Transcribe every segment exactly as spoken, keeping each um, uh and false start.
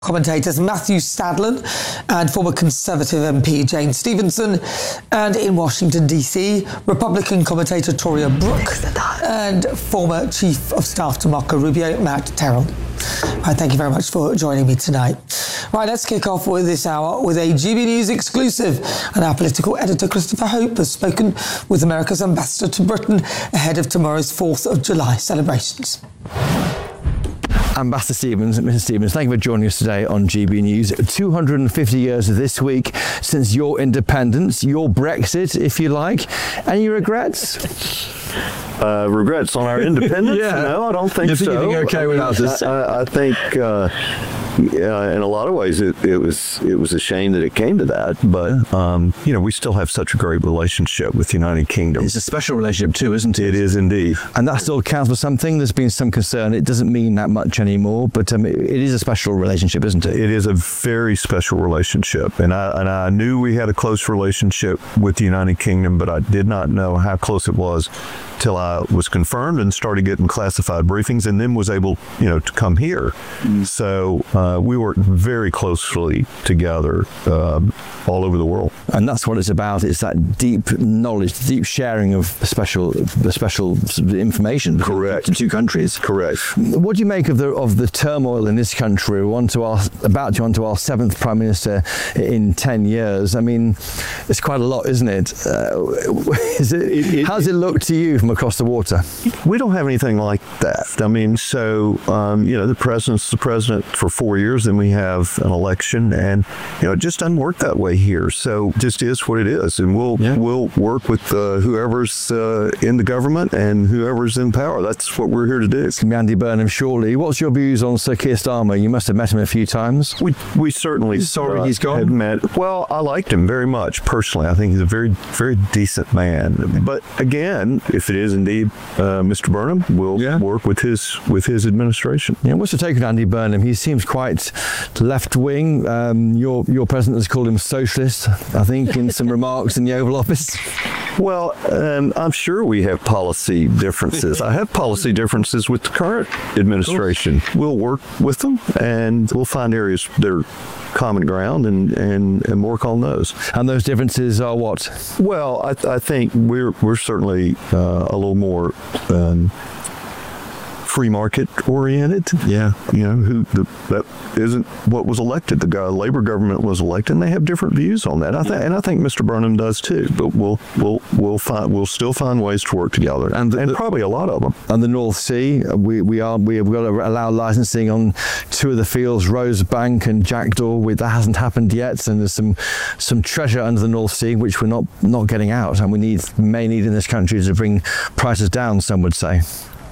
Commentators Matthew Stadlen and former Conservative M P Jane Stevenson, and in Washington D C, Republican commentator Toria Brooke and former Chief of Staff to Marco Rubio, Matt Terrell. Right, thank you very much for joining me tonight. Right, let's kick off with this hour with a G B News exclusive. And our political editor Christopher Hope has spoken with America's ambassador to Britain ahead of tomorrow's fourth of July celebrations. Ambassador Stevens, Mister Stevens, thank you for joining us today on G B News. two hundred fifty years this week since your independence, your Brexit, if you like. Any regrets? Uh, regrets on our independence? Yeah. No, I don't think You're so. You're okay without this? I, I, I think, uh, yeah, in a lot of ways, it, it was it was a shame that it came to that. But um, you know, we still have such a great relationship with the United Kingdom. It's a special relationship too, isn't it? It is indeed, and that still counts for something. There's been some concern. It doesn't mean that much anymore, but um, it, it is a special relationship, isn't it? It is a very special relationship, and I and I knew we had a close relationship with the United Kingdom, but I did not know how close it was till I was confirmed and started getting classified briefings, and then was able, you know, to come here. Mm. So uh, we worked very closely together uh, all over the world. And that's what it's about. It's that deep knowledge, deep sharing of special, special information between Correct. the two countries. Correct. What do you make of the of the turmoil in this country? We're on to our, about to on to our seventh Prime Minister in ten years. I mean, it's quite a lot, isn't it? Uh, is it, it, it how does it look to you from across the water? We don't have anything like that. I mean, so, um, you know, the president's the president for four years, then we have an election, and, you know, it just doesn't work that way here. So just is what it is. And we'll yeah. we'll work with uh, whoever's uh, in the government and whoever's in power. That's what we're here to do. It's going to be Andy Burnham shortly. What's your views on Sir Keir Starmer? You must have met him a few times. We we certainly Sorry uh, he's gone. Had met. Well, I liked him very much personally. I think he's a very, very decent man. But again, if it is indeed uh, Mister Burnham, we'll yeah. work with his with his administration. Yeah, what's your take on Andy Burnham? He seems quite left-wing. Um, your your president has called him socialist, I think, in some remarks in the Oval Office. Well, um, I'm sure we have policy differences. I have policy differences with the current administration. We'll work with them, and we'll find areas that are common ground and, and, and work on those. And those differences are what? Well, I, I think we're we're certainly uh, a little more um, free market oriented. Yeah, you know, who the, that isn't what was elected. The guy, Labor government was elected, and they have different views on that. I think, and I think Mister Burnham does too. But we'll we'll we'll find we'll still find ways to work together, and, the, and probably a lot of them. And the North Sea, we we are we have got to allow licensing on two of the fields, Rosebank and Jackdaw. We, that hasn't happened yet, and there's some some treasure under the North Sea which we're not not getting out, and we need may need in this country to bring prices down. Some would say.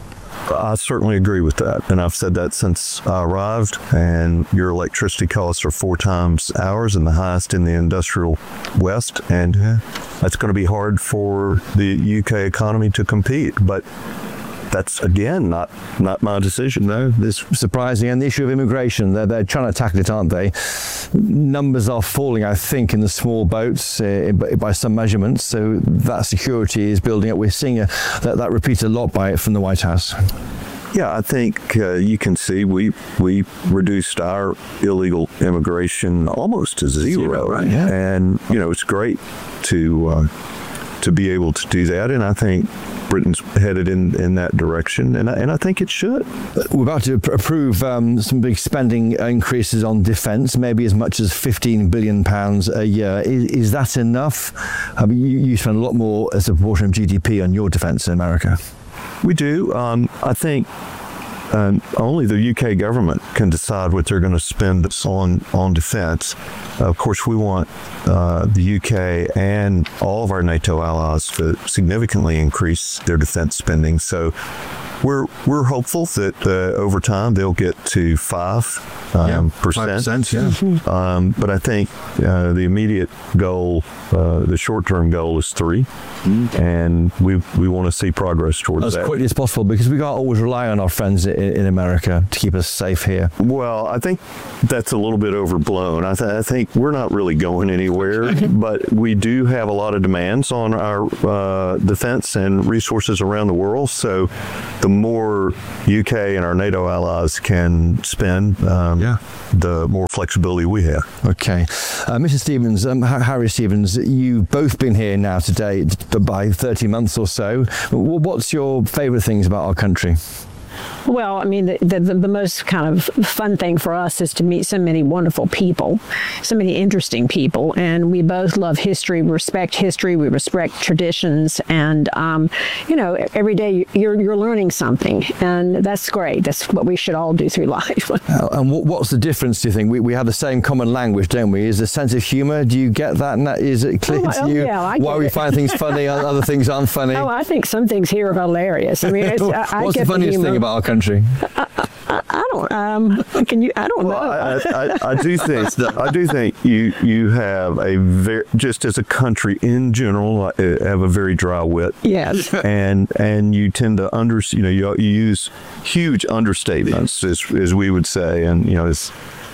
I certainly agree with that, and I've said that since I arrived. And your electricity costs are four times ours and the highest in the industrial West, and that's going to be hard for the U K economy to compete. But that's, again, not not my decision. No, it's surprising. And the issue of immigration, they're, they're trying to tackle it, aren't they? Numbers are falling, I think, in the small boats uh, by some measurements. So that security is building up. We're seeing a, that, that repeated a lot by from the White House. Yeah, I think uh, you can see we we reduced our illegal immigration almost to zero, zero right? Yeah. And, you know, it's great to uh, to be able to do that. And I think Britain's headed in, in that direction, and I, and I think it should. We're about to approve um, some big spending increases on defence, maybe as much as fifteen billion pounds a year. Is, is that enough? I mean, you, you spend a lot more as a proportion of G D P on your defence in America. We do. Um, I think um, only the U K government can decide what they're going to spend on, on defense. Uh, of course, we want uh, the U K and all of our NATO allies to significantly increase their defense spending. So we're we're hopeful that uh, over time they'll get to five um, yeah, percent. five percent, yeah. Um, but I think uh, the immediate goal, uh, the short-term goal, is three, mm. and we we want to see progress towards as that as quickly as possible, because we can't always rely on our friends in, in America to keep us safe here. Well, I think that's a little bit overblown. I, th- I think we're not really going anywhere, but we do have a lot of demands on our uh, defense and resources around the world. So the the more U K and our NATO allies can spend, um, Yeah. the more flexibility we have. Okay. Uh, Mister Stevens, um, H- Harry Stevens, you've both been here now today by thirty months or so. W- What's your favourite things about our country? Well, I mean, the, the, the most kind of fun thing for us is to meet so many wonderful people, so many interesting people. And we both love history, we respect history, we respect traditions. And, um, you know, every day you're, you're learning something. And that's great. That's what we should all do through life. Uh, and what, what's the difference, do you think? We, we have the same common language, don't we? Is the sense of humour, do you get that? And that is it clear Oh, to oh, you yeah, I why get we it. find things funny and other things aren't funny? Oh, I think some things here are hilarious. I mean, it's, I, I What's get the funniest humor. thing about our country? I, I don't. Um, can you? I don't know. Well, I, I, I do think I do think you you have a very, just as a country in general, uh, have a very dry wit. Yes. and and you tend to under you know you, you use huge understatements, as, as we would say, and you know it's.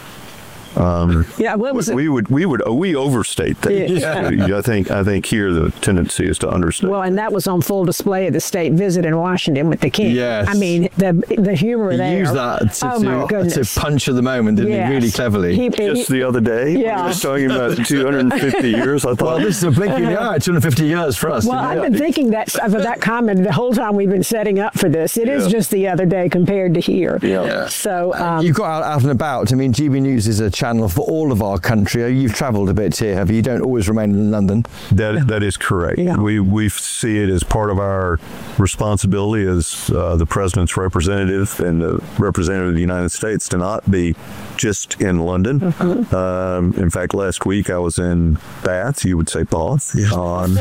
Um, Yeah. What was it? we would we would we overstate things. Yeah. I think I think here the tendency is to understate. Well, and that was on full display at the state visit in Washington with the king. Yes. I mean, the the humor He there. used that to, oh my to, goodness. to punch at the moment, didn't Yes. he? Really cleverly. He, Just he- the other day, when Yeah. we were talking about two hundred fifty years. I thought, well, this is a blink in the eye, two hundred fifty years for us. well, you know? I've been thinking that of that comment the whole time we've been setting up for this. It is Yeah. just the other day compared to here. Yeah. So um, You've got out, out and about. I mean, G B News is a channel for all of our country. You've travelled a bit here, have you? You don't always remain in London. That that is correct. Yeah. We we see it as part of our responsibility as uh, the president's representative and the representative of the United States to not be just in London. Mm-hmm. Um, in fact, last week I was in Bath. You would say Bath, um,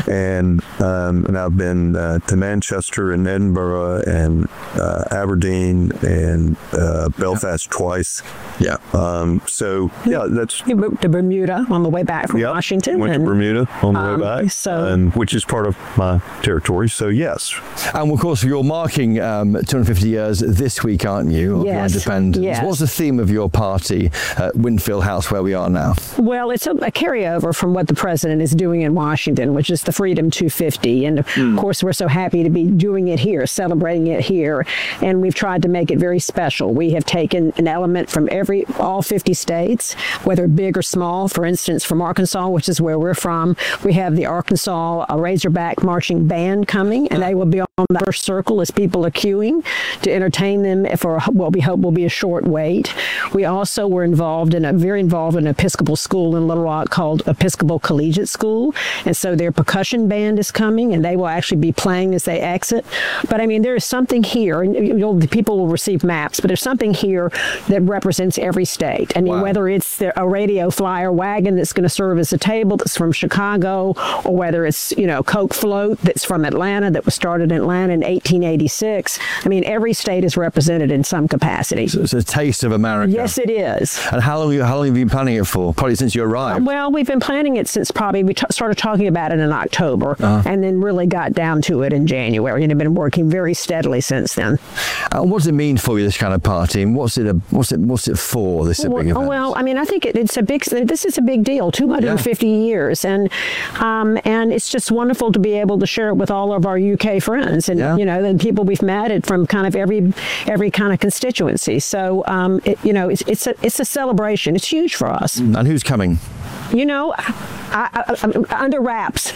and um, and I've been uh, to Manchester and Edinburgh and uh, Aberdeen and uh, Belfast twice. Yeah. Um, so yeah, that's we moved to Bermuda on the way back from Yep. Washington. Went and, to Bermuda on the um, way back, so- and which is part of my territory. So yes, And of course, you're marking um, two hundred fifty years this week, aren't you? Of your Yes, independence. yes. What's the theme of your party at Winfield House, where we are now? Well, it's a, a carryover from what the president is doing in Washington, which is the Freedom two fifty. And of course, we're so happy to be doing it here, celebrating it here. And we've tried to make it very special. We have taken an element from every all fifty states, whether big or small. For instance, from Arkansas, which is where we're from, we have the Arkansas uh, Razorback Marching Band coming, and they will be on the first circle as people are queuing to entertain them for what we hope will be a short wait. We also were involved in a very involved in an Episcopal school in Little Rock called Episcopal Collegiate School, and so their percussion band is coming, and they will actually be playing as they exit. But I mean, there is something here, and you'll, the people will receive maps, but there's something here that represents every state. I mean, Wow. whether it's the, a radio flyer wagon that's going to serve as a table that's from Chicago, or whether it's, you know, Coke Float that's from Atlanta that was started in Atlanta in eighteen eighty-six. I mean, every state is represented in some capacity. It's a taste of America. Yes, it is. And how long, how long have you been planning it for? Probably since you arrived. Well, we've been planning it since probably we t- started talking about it in October, Uh-huh. and then really got down to it in January, and have been working very steadily since then. And what does it mean for you, this kind of party? And what's it? A, what's it? What's it for? This big Well, event. well, I mean, I think it, it's a big. This is a big deal. two hundred fifty Yeah. years, and um, and it's just wonderful to be able to share it with all of our U K friends, and Yeah. you know, the people we've met it from kind of every every kind of constituency. So, um, it, you know, it's it's a it's a celebration. It's huge for us. And who's coming? You know, I, I, I, under wraps.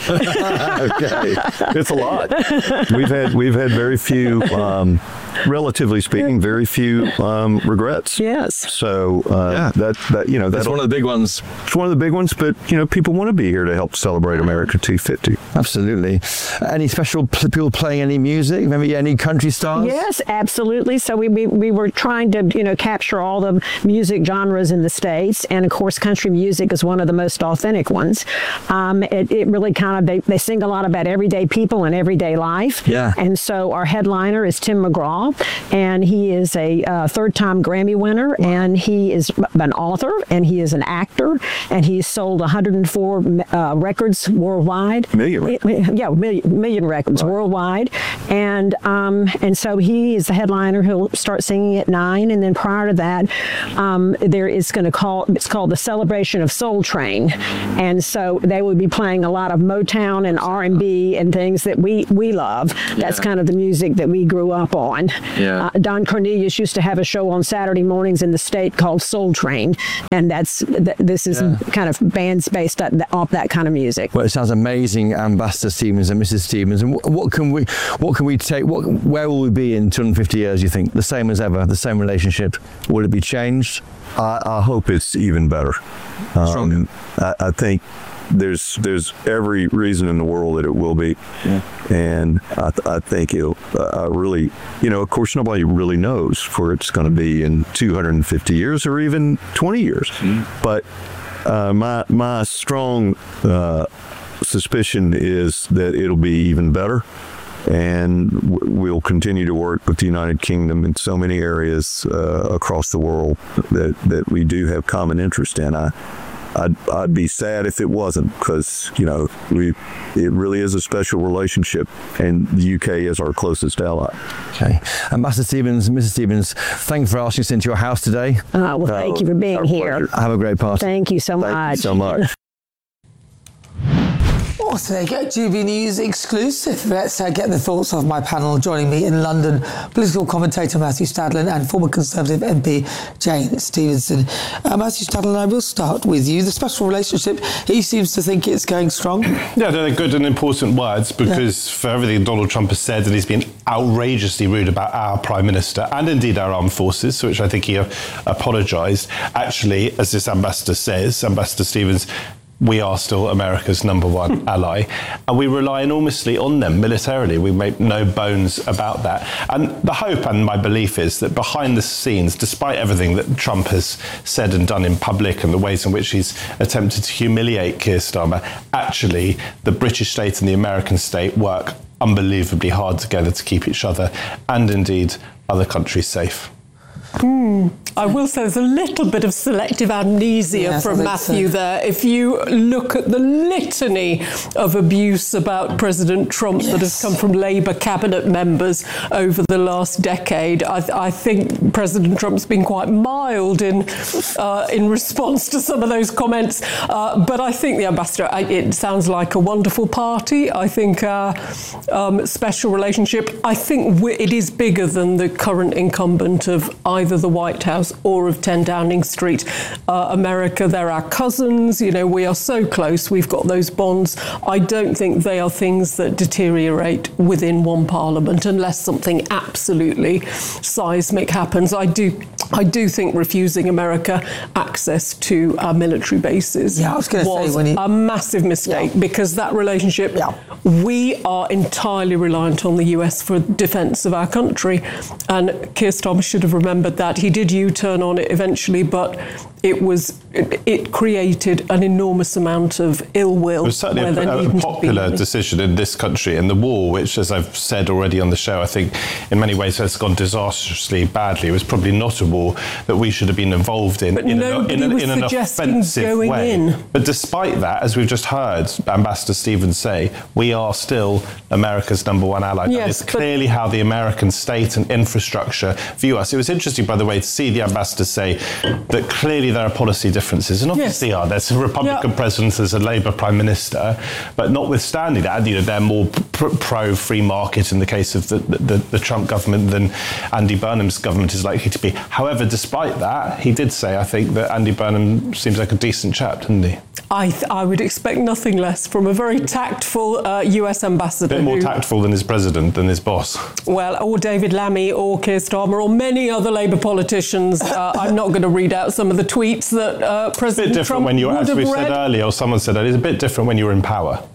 okay, it's a lot. We've had we've had very few, um, relatively speaking, very few um, regrets. Yes. So uh, Yeah. that that you know That's that's one of the big ones. it's one of the big ones. But you know, people want to be here to help celebrate America two fifty. Absolutely. Any special pl- people playing any music? Maybe any country stars? Yes, absolutely. So we, we we were trying to, you know, capture all the music genres in the States. And of course, country music is one of the most authentic ones. Um, it, it really kind of, they, they sing a lot about everyday people and everyday life. Yeah. And so our headliner is Tim McGraw. Law, and he is a uh, third-time Grammy winner, and he is an author, and he is an actor, and he's sold one hundred four uh, records worldwide. Million. Yeah, million, million records right. worldwide, and um, and so he is the headliner. He'll start singing at nine, and then prior to that, um, there is going to call. It's called the Celebration of Soul Train, and so they will be playing a lot of Motown and R and B and things that we we love. That's yeah. kind of the music that we grew up on. Yeah. Uh, Don Cornelius used to have a show on Saturday mornings in the state called Soul Train, and that's th- this is yeah. kind of bands based off that kind of music. Well, it sounds amazing, Ambassador Stevens and Missus Stevens. And what, what can we, what can we take? What, where will we be in two hundred fifty years? You think the same as ever, the same relationship? Will it be changed? I, I hope it's even better. Um, I, I think there's there's every reason in the world that it will be, yeah. and I, th- I think it'll. Uh, I really, you know, of course, nobody really knows where it's going to be in two hundred fifty years or even twenty years. Mm. But uh, my my strong uh, suspicion is that it'll be even better. And we'll continue to work with the United Kingdom in so many areas uh, across the world that, that we do have common interest in. I, I'd, I'd be sad if it wasn't, because, you know, we it really is a special relationship, and the U K is our closest ally. Okay. Ambassador Stevens, Missus Stevens, thank you for asking us into your house today. Uh, well, thank uh, you for being here. Pleasure. Have a great party. Thank you so thank much. Thank you so much. Well, so there you go, G B News exclusive. Let's uh, get the thoughts of my panel. Joining me in London, political commentator Matthew Stadlen and former Conservative M P Jane Stevenson. Uh, Matthew Stadlen, I will start with you. The special relationship, he seems to think it's going strong. Yeah, they're good and important words, because yeah. for everything Donald Trump has said, and he's been outrageously rude about our Prime Minister and indeed our armed forces, which I think he uh, apologised. Actually, as this ambassador says, Ambassador Stevens, we are still America's number one ally, and we rely enormously on them militarily. We make no bones about that. And the hope and my belief is that behind the scenes, despite everything that Trump has said and done in public and the ways in which he's attempted to humiliate Keir Starmer, actually the British state and the American state work unbelievably hard together to keep each other and indeed other countries safe. Mm. I will say there's a little bit of selective amnesia yes, from Matthew so. there. If you look at the litany of abuse about President Trump yes. that has come from Labour cabinet members over the last decade, I, th- I think President Trump's been quite mild in uh, in response to some of those comments. Uh, but I think the ambassador, I, it sounds like a wonderful party. I think our um, special relationship, I think we, it is bigger than the current incumbent of either the White House or of ten Downing Street. Uh, America, they're our cousins. You know, we are so close. We've got those bonds. I don't think they are things that deteriorate within one parliament unless something absolutely seismic happens. I do, I do think refusing America access to our military bases yeah, I was, gonna was say when he... a massive mistake yeah. because that relationship, yeah. we are entirely reliant on the U S for defence of our country. And Keir Starmer should have remembered that. He did U-turn on it eventually, but it was it, it created an enormous amount of ill will. It was certainly a, a popular decision in this country, in the war, which, as I've said already on the show, I think in many ways has gone disastrously badly. It was probably not a war that we should have been involved in, but in, nobody an, in, was an, in an offensive going way. In. But despite that, as we've just heard Ambassador Stevens say, we are still America's number one ally. Yes, that is clearly how the American state and infrastructure view us. It was interesting, by the way, to see the ambassador say that clearly there are policy differences, and obviously yes. are. There's a Republican yeah. president, there's a Labour Prime Minister, but notwithstanding that, you know, they're more pr- pro-free market in the case of the, the, the Trump government than Andy Burnham's government is likely to be. However, despite that, he did say, I think, that Andy Burnham seems like a decent chap, didn't he? I th- I would expect nothing less from a very tactful uh, U S ambassador. A bit more who, tactful than his president, than his boss. Well, or David Lammy or Keir Starmer or many other Labour politicians. Uh, I'm not going to read out some of the tweets that uh, President It's a bit different Trump when you're, would as have we read. said earlier, or someone said that, it's a bit different when you're in power.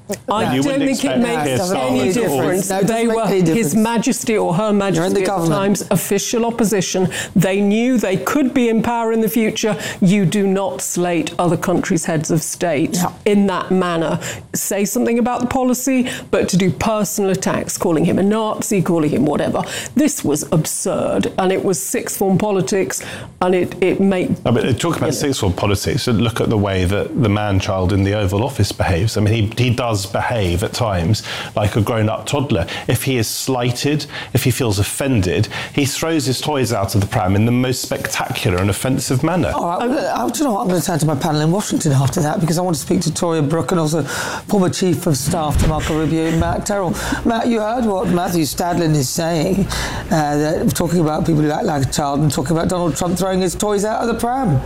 I You don't wouldn't think it expect makes Keir Starmer any to call- difference. No, it doesn't They make were any difference. His Majesty or Her in the Majesty at the government. time's official opposition. They knew they could be in power in the future. You do not slate other countries' heads of state Yeah. in that manner. Say something about the policy, but to do personal attacks, calling him a Nazi, calling him whatever, this was absurd, and it was sixth form politics, and it it made. No, but talk about sixth form politics, and look at the way that the man-child in the Oval Office behaves. I mean, he, he does behave at times like a grown-up toddler. If he is slighted, if he feels offended, he throws his toys out of the pram in the most spectacular and offensive manner. All right, well, do you know what? I'm going to turn to my panel in Washington after that, because I want to speak to Toria Brooke and also former Chief of Staff to Marco Rubio, Matt Terrell. Matt, you heard what Matthew Stadlin is saying, uh, that, talking about people who act like a child and talking about Donald Trump throwing his toys out of the pram.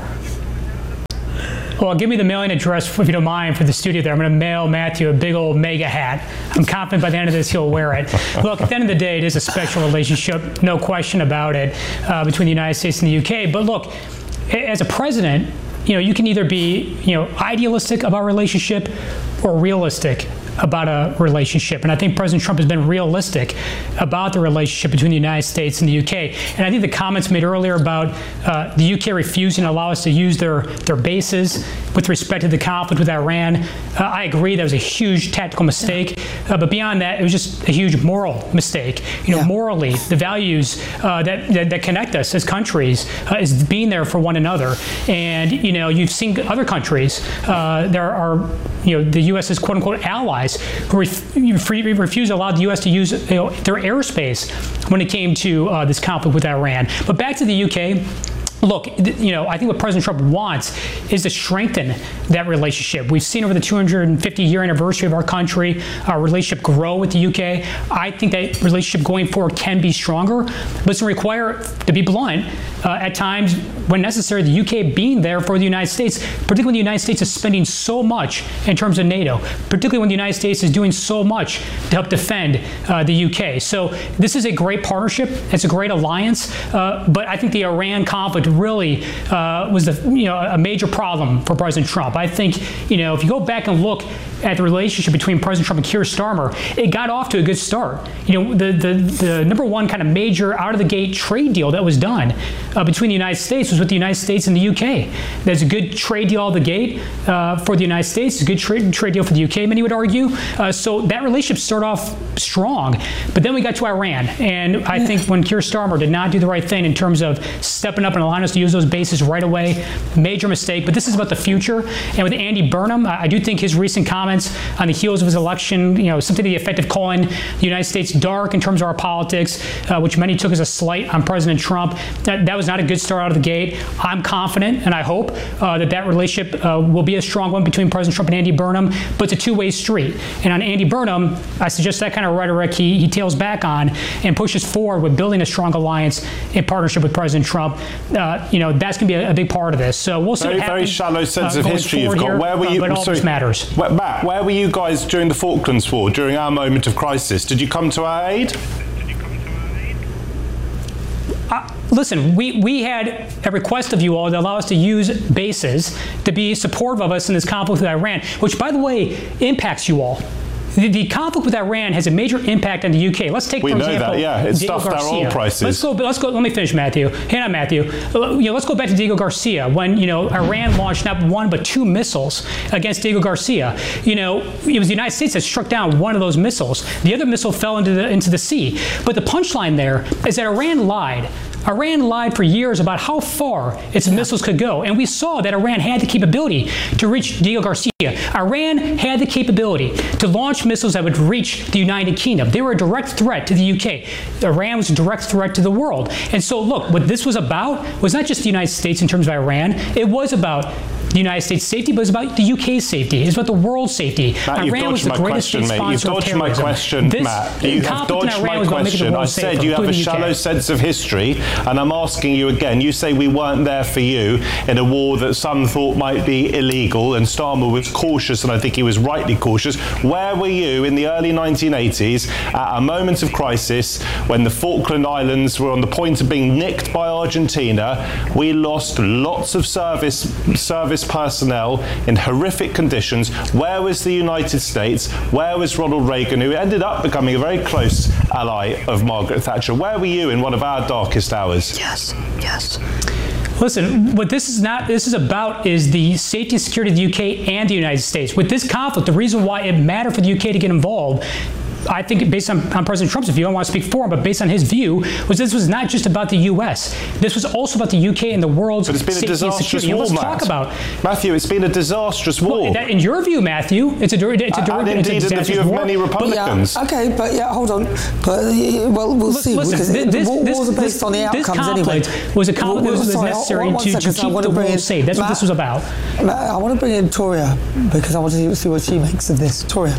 Well, give me the mailing address, if you don't mind, for the studio there. I'm going to mail Matthew a big old mega hat. I'm confident by the end of this he'll wear it. Look, at the end of the day, it is a special relationship, no question about it, uh, between the United States and the U K. But look, as a president, you know, you can either be, you know, idealistic about a relationship or realistic about a relationship. And I think President Trump has been realistic about the relationship between the United States and the U K. And I think the comments made earlier about uh, the U K refusing to allow us to use their, their bases with respect to the conflict with Iran, uh, I agree that was a huge tactical mistake. Uh, but beyond that, it was just a huge moral mistake. You know, yeah. morally, the values uh, that, that that connect us as countries uh, is being there for one another. And, you know, you've seen other countries, uh, there are, you know, the U S's quote unquote allies who ref- refuse to allow the U S to use, you know, their airspace when it came to uh, this conflict with Iran. But back to the U K. Look, you know, I think what President Trump wants is to strengthen that relationship. We've seen over the two hundred fifty year anniversary of our country, our relationship grow with the U K. I think that relationship going forward can be stronger, but it's going to require, to be blunt, uh, at times when necessary, the U K being there for the United States, particularly when the United States is spending so much in terms of NATO, particularly when the United States is doing so much to help defend uh, the U K. So this is a great partnership. It's a great alliance, uh, but I think the Iran conflict really uh, was the, you know, a major problem for President Trump. I think, you know, if you go back and look at the relationship between President Trump and Keir Starmer, it got off to a good start. You know, the the, the number one kind of major out-of-the-gate trade deal that was done uh, between the United States was with the United States and the U K. There's a good trade deal out of the gate uh, for the United States. It's a good trade trade deal for the U K, many would argue. Uh, so that relationship started off strong. But then we got to Iran. And I think when Keir Starmer did not do the right thing in terms of stepping up and allowing us to use those bases right away, major mistake. But this is about the future. And with Andy Burnham, I, I do think his recent comments on the heels of his election, you know, something to the effect of calling the United States dark in terms of our politics, uh, which many took as a slight on President Trump. That, that was not a good start out of the gate. I'm confident and I hope uh, that that relationship uh, will be a strong one between President Trump and Andy Burnham, but it's a two-way street. And on Andy Burnham, I suggest that kind of rhetoric he, he tails back on and pushes forward with building a strong alliance in partnership with President Trump. Uh, you know, that's going to be a, a big part of this. So we'll see very, what happens. Very shallow sense uh, of history you've got. Here, where were you? Uh, but all sorry, this matters. Where, Matt, where were you guys during the Falklands War, during our moment of crisis? Did you come to our aid? Uh, listen, we, we had a request of you all to allow us to use bases to be supportive of us in this conflict with Iran, which, by the way, impacts you all. The, the conflict with Iran has a major impact on the U K. Let's take, we for know example, that, yeah. It Diego stuffed Garcia. our oil prices. Let's go. Let's go. Let me finish, Matthew. Hang on, Matthew. Uh, you know, let's go back to Diego Garcia when you know Iran launched not one but two missiles against Diego Garcia. You know, it was the United States that struck down one of those missiles. The other missile fell into the into the sea. But the punchline there is that Iran lied. Iran lied for years about how far its missiles could go. And we saw that Iran had the capability to reach Diego Garcia. Iran had the capability to launch missiles that would reach the United Kingdom. They were a direct threat to the U K. Iran was a direct threat to the world. And so, look, what this was about was not just the United States in terms of Iran. It was about the United States' safety, but it's about the U K's safety. It's about the world's safety. Matt, Iran was the greatest question, state sponsor You've of dodged my terrorism. question, This Matt. You have dodged my question. I said you have a shallow sense of history, and I'm asking you again. You say we weren't there for you in a war that some thought might be illegal, and Starmer was cautious, and I think he was rightly cautious. Where were you in the early nineteen eighties at a moment of crisis when the Falkland Islands were on the point of being nicked by Argentina? We lost lots of service service service personnel in horrific conditions. Where was the United States? Where was Ronald Reagan, who ended up becoming a very close ally of Margaret Thatcher? Where were you in one of our darkest hours? Yes, yes. Listen, what this is not, this is about is the safety and security of the U K and the United States. With this conflict, the reason why it mattered for the U K to get involved, I think based on, on President Trump's view, I don't want to speak for him, but based on his view, was this was not just about the U S. This was also about the U K and the world's but it's been safety a disastrous and security. war, Let's Matt. talk about Matthew, it's been a disastrous war. Well, that, in your view, Matthew, it's a, it's a, and it's a indeed in the view of war. many Republicans. Yeah, okay, but yeah, hold on. But uh, well, we'll see. Listen, because this, this, wars this, are based on the outcomes this conflict anyway. was a conflict that was Sorry, necessary one, one to, second, to keep the bring world in, safe. That's Matt, what this was about. Matt, I want to bring in Toria because I want to see what she makes of this. Toria.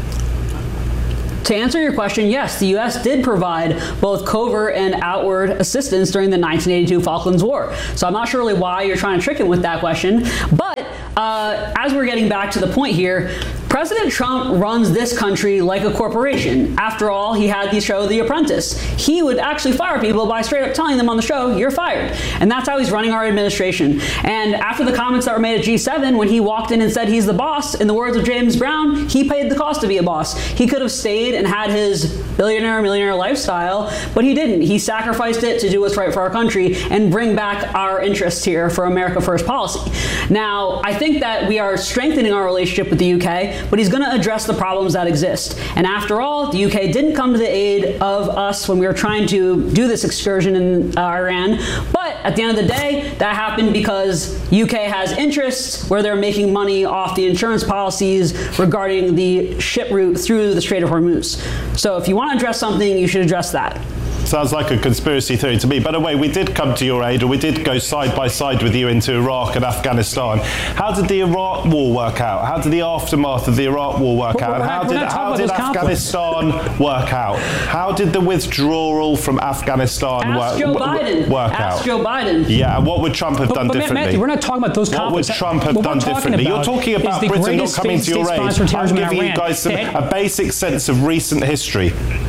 To answer your question, yes, the U S did provide both covert and outward assistance during the nineteen eighty-two Falklands War. So I'm not sure really why you're trying to trick him with that question. But uh, as we're getting back to the point here, President Trump runs this country like a corporation. After all, he had the show The Apprentice. He would actually fire people by straight up telling them on the show, you're fired. And that's how he's running our administration. And after the comments that were made at G seven, when he walked in and said he's the boss, in the words of James Brown, he paid the cost to be a boss. He could have stayed and had his billionaire, millionaire lifestyle, but he didn't. He sacrificed it to do what's right for our country and bring back our interests here for America First policy. Now, I think that we are strengthening our relationship with the U K, but he's going to address the problems that exist. And after all, the U K didn't come to the aid of us when we were trying to do this excursion in uh, Iran. But at the end of the day, that happened because U K has interests where they're making money off the insurance policies regarding the ship route through the Strait of Hormuz. So if you want to address something, you should address that. Sounds like a conspiracy theory to me. By the way, we did come to your aid, or we did go side by side with you into Iraq and Afghanistan. How did the Iraq war work out? How did the aftermath of the Iraq war work But out? we're How not- did, we're not how talking did about those Afghanistan work out? How did the withdrawal from Afghanistan Ask work, Joe w- Biden. work Ask out? Joe Biden. Yeah, and what would Trump have But, done but differently? Matthew, we're not talking about those What would conflicts. Trump have What done we're talking differently? You're about talking is about the Britain not greatest coming to your state aid. sponsor of I'm terrorism in giving you Iran. guys some, a basic sense of recent history.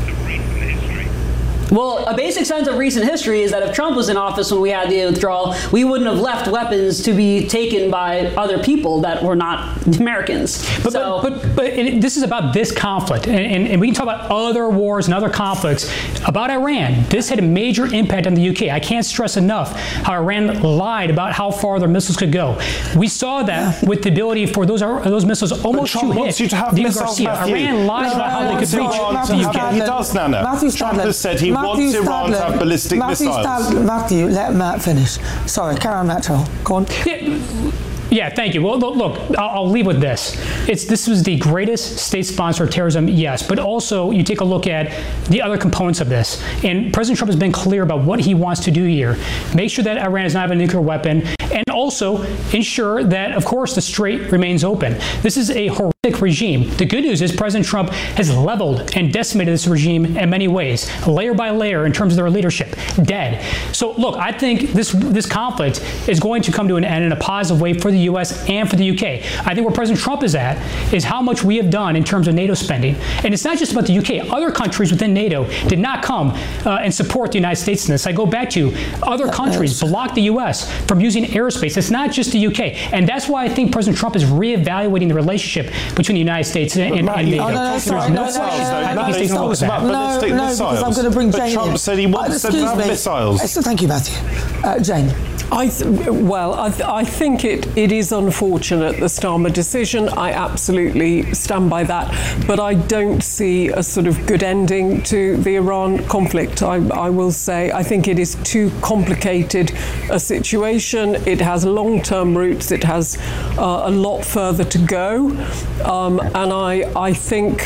Well, a basic sense of recent history is that if Trump was in office when we had the withdrawal, we wouldn't have left weapons to be taken by other people that were not Americans. But, so, but, but, but it, this is about this conflict, and, and, and we can talk about other wars and other conflicts. About Iran, this had a major impact on the U K. I can't stress enough how Iran lied about how far their missiles could go. We saw that with the ability for those those missiles almost Trump to wants hit you to have Diego missiles, Garcia. Matthew. Iran lied No, about how no, they could no, reach Matthew the U K. Stadler. He does, Nana. Matthew Trump Stadler. has said he Matthew wants Iran to Stadler. have ballistic Matthew missiles. Stadler, Matthew, let Matt finish. Sorry, carry on, Matt. Go on. Yeah, yeah, thank you. Well, look, look I'll, I'll leave with this. It's this was the greatest state sponsor of terrorism, yes, but also you take a look at the other components of this. And President Trump has been clear about what he wants to do here. Make sure that Iran does not have a nuclear weapon, and also ensure that, of course, the strait remains open. This is a horrific regime. The good news is President Trump has leveled and decimated this regime in many ways, layer by layer in terms of their leadership, dead. So, look, I think this this conflict is going to come to an end in a positive way for the U S and for the U K. I think where President Trump is at is how much we have done in terms of NATO spending. And it's not just about the U K. Other countries within NATO did not come uh, and support the United States in this. I go back to other countries blocked the U S from using airspace. It's not just the U K. And that's why I think President Trump is reevaluating the relationship betwing the United States and, and, and NATO. Oh, no, no, sorry, no, no, no, I no, think he's taking a look at that. No, ballistic no, missiles. because I'm going to bring But Jane Trump in. said he wants Uh, them to excuse have me. missiles. Uh, so thank you, Matthew. Uh, Jane. I th- well, I, th- I think it, it is unfortunate, the Starmer decision. I absolutely stand by that. But I don't see a sort of good ending to the Iran conflict, I, I will say. I think it is too complicated a situation. It has long-term roots. It has uh, a lot further to go. Um, and I, I think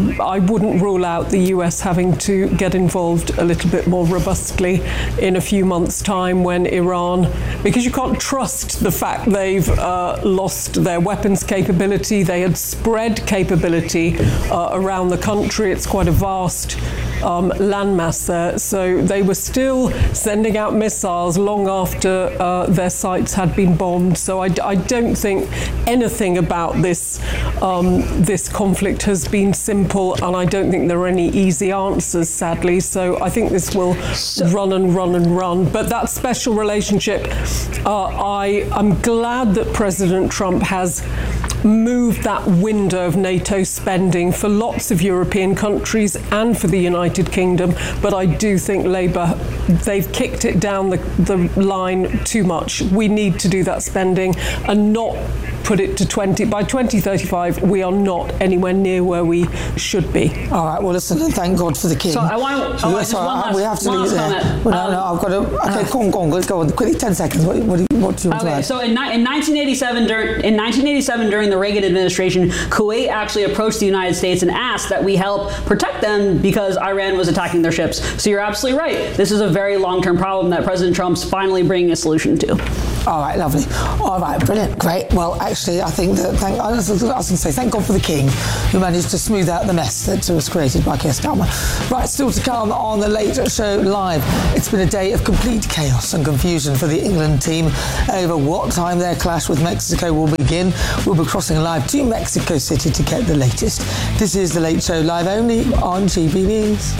I wouldn't rule out the U S having to get involved a little bit more robustly in a few months' time when Iran, because you can't trust the fact they've uh, lost their weapons capability. They had spread capability uh, around the country. It's quite a vast um, landmass there. So they were still sending out missiles long after uh, their sites had been bombed. So I, I don't think anything about this um, this conflict has been simple, and I don't think there are any easy answers, sadly. So I think this will so, run and run and run. But that special relationship, uh, I, I'm glad that President Trump has moved that window of NATO spending for lots of European countries and for the United Kingdom, but I do think Labour, they've kicked it down the, the line too much. We need to do that spending and not put it to twenty. By twenty thirty-five, we are not anywhere near where we should be. All right, well, listen, thank God for the King. So I want to... Yes, sorry, we have to leave it there. Well, no, no, I've got to... Okay, uh, go on, go on, let's go on. Quickly, ten seconds. What, what, do, you, what do you want okay, to add? So in, in nineteen eighty-seven, during, in nineteen eighty-seven, during the Reagan administration, Kuwait actually approached the United States and asked that we help protect them because Iran was attacking their ships. So you're absolutely right. This is a very long-term problem that President Trump's finally bringing a solution to. All right, lovely. All right, brilliant, great. Well, actually, I think that, thank, I was, I was going to say, thank God for the King, who managed to smooth out the mess that was created by Keir Starmer. Right, still to come on the Late Show Live. It's been a day of complete chaos and confusion for the England team over what time their clash with Mexico will begin. We'll be crossing live to Mexico City to get the latest. This is the Late Show Live only on G B News.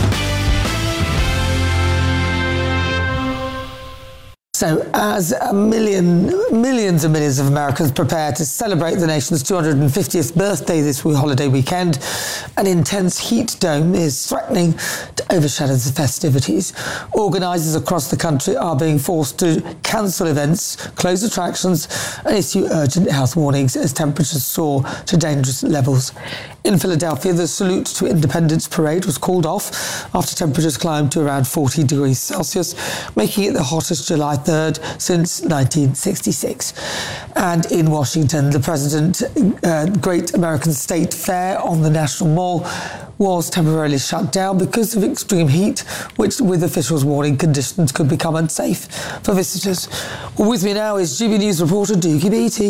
So as a million, millions and millions of Americans prepare to celebrate the nation's two hundred fiftieth birthday this holiday weekend, an intense heat dome is threatening to overshadow the festivities. Organisers across the country are being forced to cancel events, close attractions and issue urgent health warnings as temperatures soar to dangerous levels. In Philadelphia, the Salute to Independence parade was called off after temperatures climbed to around forty degrees Celsius, making it the hottest July third since nineteen sixty-six. And in Washington, the President uh, Great American State Fair on the National Mall was temporarily shut down because of extreme heat, which, with officials warning conditions could become unsafe for visitors. Well, with me now is G B News reporter Doogie Beattie.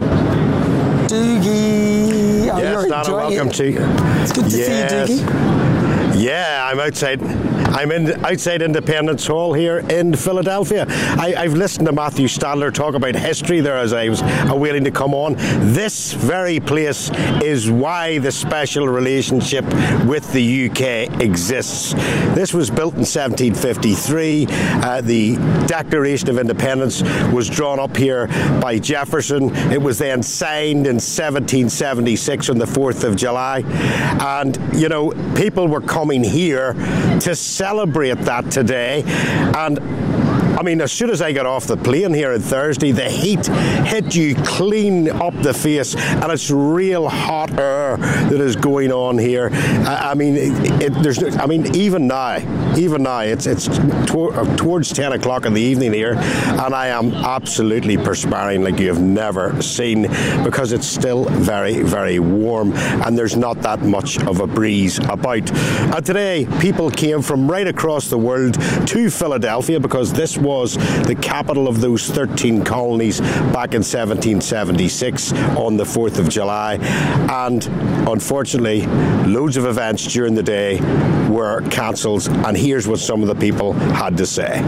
Doogie. Oh, yes, Donna, welcome it. to you. It's good to yes. see you, Doogie. Yeah, I'm outside. I'm in outside Independence Hall here in Philadelphia. I, I've listened to Matthew Stadler talk about history there as I was waiting to come on. This very place is why the special relationship with the U K exists. This was built in seventeen fifty-three. Uh, the Declaration of Independence was drawn up here by Jefferson. It was then signed in seventeen seventy-six on the fourth of July. And, you know, people were coming here to celebrate that today. And I mean, as soon as I got off the plane here on Thursday, the heat hit you clean up the face, and it's real hot air that is going on here. I, I mean, it, it, there's, I mean, even now, even now, it's it's to, towards ten o'clock in the evening here, and I am absolutely perspiring like you have never seen because it's still very, very warm, and there's not that much of a breeze about. And today, people came from right across the world to Philadelphia because this was was the capital of those thirteen colonies back in seventeen seventy-six on the fourth of July. And unfortunately, loads of events during the day were cancelled. And here's what some of the people had to say.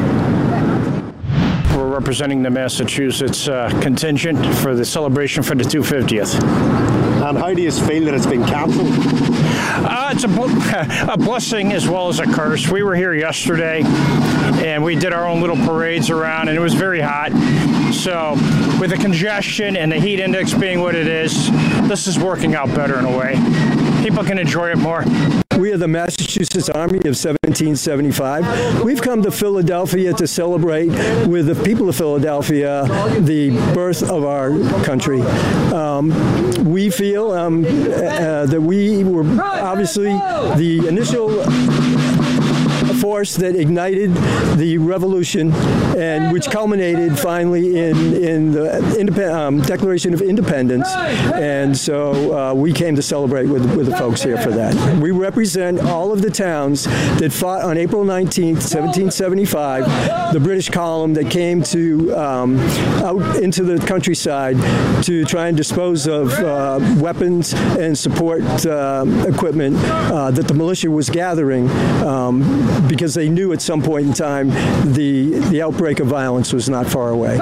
We're representing the Massachusetts uh, contingent for the celebration for the two hundred fiftieth. And how do you feel that it's been cancelled? Uh, it's a, bl- a blessing as well as a curse. We were here yesterday, and we did our own little parades around, and it was very hot. So with the congestion and the heat index being what it is, this is working out better in a way. People can enjoy it more. We are the Massachusetts Army of seventeen seventy-five. We've come to Philadelphia to celebrate with the people of Philadelphia the birth of our country. Um, we feel um, uh, that we were obviously the initial force that ignited the revolution, and which culminated finally in in the independ- um, Declaration of Independence. And so uh, we came to celebrate with with the folks here for that. We represent all of the towns that fought on April nineteenth, seventeen seventy-five, the British column that came to um, out into the countryside to try and dispose of uh, weapons and support uh, equipment uh, that the militia was gathering, um, because they knew at some point in time the the outbreak of violence was not far away.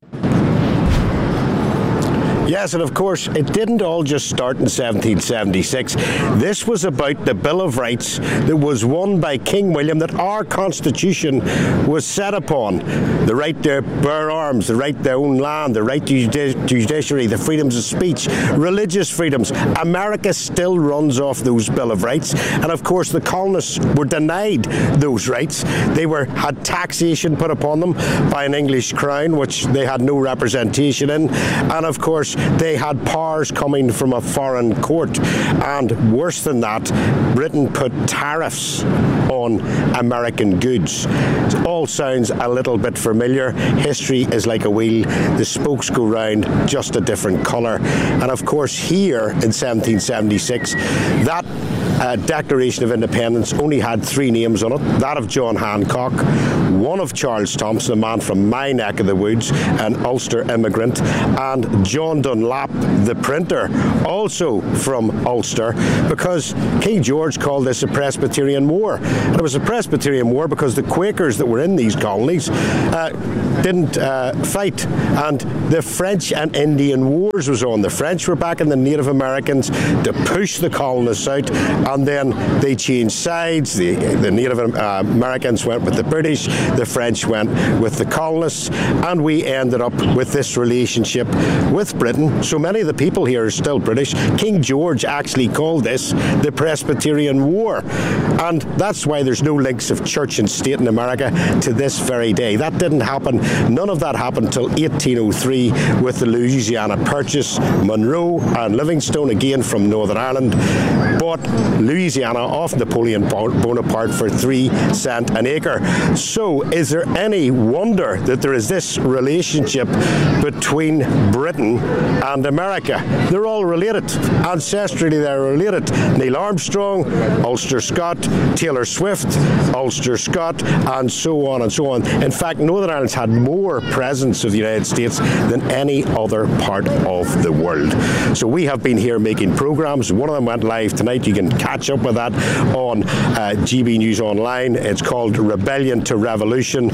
Yes, and of course, it didn't all just start in seventeen seventy-six. This was about the Bill of Rights that was won by King William, that our Constitution was set upon. The right to bear arms, the right to own land, the right to judi- judiciary, the freedoms of speech, religious freedoms. America still runs off those Bill of Rights. And of course, the colonists were denied those rights. They were had taxation put upon them by an English crown, which they had no representation in. And of course, they had powers coming from a foreign court. And worse than that, Britain put tariffs on American goods. It all sounds a little bit familiar. History is like a wheel. The spokes go round, just a different colour. And of course, here in seventeen seventy-six, that Uh, Declaration of Independence only had three names on it, that of John Hancock, one of Charles Thompson, a man from my neck of the woods, an Ulster immigrant, and John Dunlap, the printer, also from Ulster, because King George called this a Presbyterian War. And it was a Presbyterian War because the Quakers that were in these colonies uh, didn't uh, fight, and the French and Indian Wars was on. The French were backing the Native Americans to push the colonists out, and then they changed sides. The, the Native uh, Americans went with the British, the French went with the colonists, and we ended up with this relationship with Britain. So many of the people here are still British. King George actually called this the Presbyterian War, and that's why there's no links of church and state in America to this very day. That didn't happen. None of that happened until eighteen oh three with the Louisiana Purchase. Monroe and Livingstone, again from Northern Ireland, bought Louisiana off Napoleon Bonaparte for three cents an acre. So is there any wonder that there is this relationship between Britain and America? They're all related. Ancestrally, they're related. Neil Armstrong, Ulster Scot, Taylor Swift, Ulster Scot, and so on and so on. In fact, Northern Ireland's had more presence of the United States than any other part of the world. So we have been here making programs. One of them went live tonight. You can catch up with that on uh, G B News Online. It's called Rebellion to Revolution.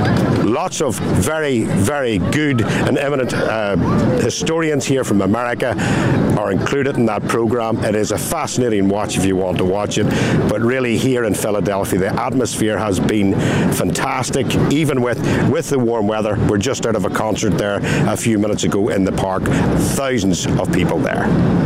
Lots of very, very good and eminent uh, historians here from America are included in that program. It is a fascinating watch if you want to watch it. But really, here in Philadelphia, the atmosphere has been fantastic. Even with, with the warm weather, we're just out of a concert there a few minutes ago in the park. Thousands of people there.